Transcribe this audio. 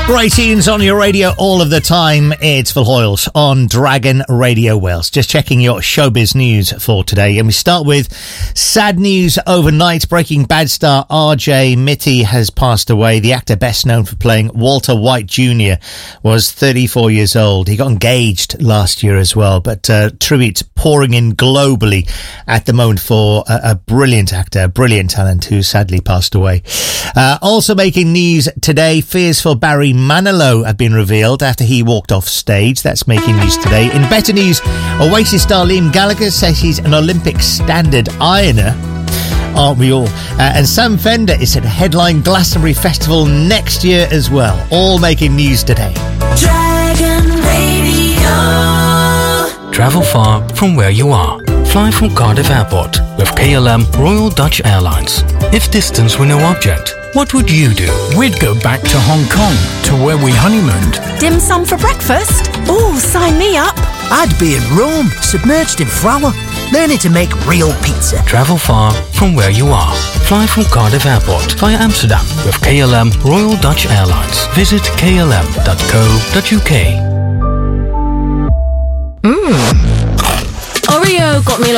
Great tunes on your radio all of the time. It's Phil Hoyles on Dragon Radio Wales. Just checking your showbiz news for today. And we start with sad news overnight. Breaking Bad star RJ Mitte has passed away. The actor best known for playing Walter White Jr. was 34 years old. He got engaged last year as well. But tributes pouring in globally at the moment for a brilliant actor, a brilliant talent who sadly passed away. Also making news today, fears for Barry Manilow have been revealed after he walked off stage. That's making news today. In better news, Oasis star Liam Gallagher says he's an Olympic standard ironer. Aren't we all? And Sam Fender is at Headline Glastonbury Festival next year as well. All making news today. Dragon Radio. Travel far from where you are. Fly from Cardiff Airport with KLM Royal Dutch Airlines. If distance were no object, what would you do? We'd go back to Hong Kong, to where we honeymooned. Dim sum for breakfast? Oh, sign me up. I'd be in Rome, submerged in flour, learning to make real pizza. Travel far from where you are. Fly from Cardiff Airport via Amsterdam with KLM Royal Dutch Airlines. Visit klm.co.uk. Oreo got me like